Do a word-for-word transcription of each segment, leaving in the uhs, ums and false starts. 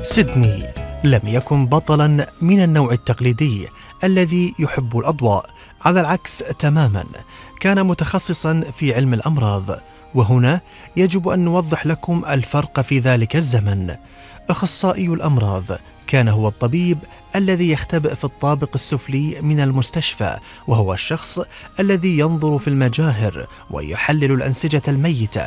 سيدني لم يكن بطلا من النوع التقليدي الذي يحب الأضواء، على العكس تماما، كان متخصصا في علم الأمراض. وهنا يجب أن نوضح لكم الفرق في ذلك الزمن. أخصائي الأمراض كان هو الطبيب الذي يختبئ في الطابق السفلي من المستشفى، وهو الشخص الذي ينظر في المجاهر ويحلل الأنسجة الميتة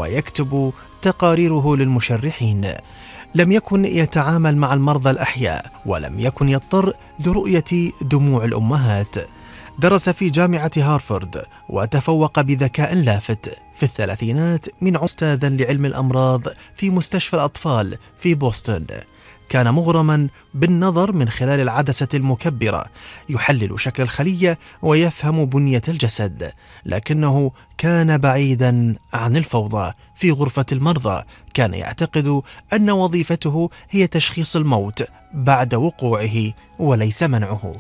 ويكتب تقاريره للمشرحين. لم يكن يتعامل مع المرضى الأحياء، ولم يكن يضطر لرؤية دموع الأمهات. درس في جامعة هارفارد وتفوق بذكاء لافت. في الثلاثينات من أستاذا لعلم الأمراض في مستشفى الأطفال في بوسطن. كان مغرما بالنظر من خلال العدسة المكبرة، يحلل شكل الخلية ويفهم بنية الجسد، لكنه كان بعيدا عن الفوضى. في غرفة المرضى كان يعتقد أن وظيفته هي تشخيص الموت بعد وقوعه وليس منعه.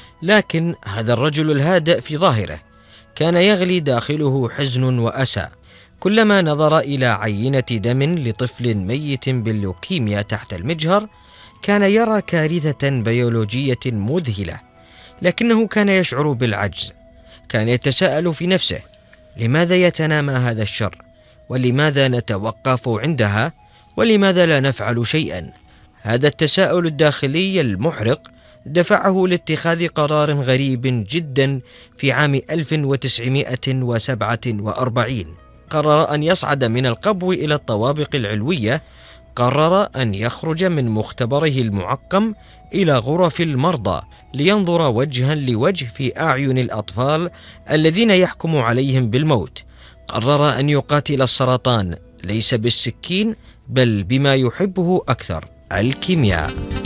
لكن هذا الرجل الهادئ في ظاهره كان يغلي داخله حزن وأسى كلما نظر إلى عينة دم لطفل ميت باللوكيميا تحت المجهر. كان يرى كارثة بيولوجية مذهلة، لكنه كان يشعر بالعجز. كان يتساءل في نفسه: لماذا يتنامى هذا الشر؟ ولماذا نتوقف عندها؟ ولماذا لا نفعل شيئا؟ هذا التساؤل الداخلي المحرق دفعه لاتخاذ قرار غريب جدا. في عام ألف وتسعمائة وسبعة وأربعين قرر أن يصعد من القبو إلى الطوابق العلوية. قرر أن يخرج من مختبره المعقم إلى غرف المرضى لينظر وجها لوجه في أعين الأطفال الذين يحكم عليهم بالموت. قرر أن يقاتل السرطان ليس بالسكين بل بما يحبه أكثر: الكيمياء.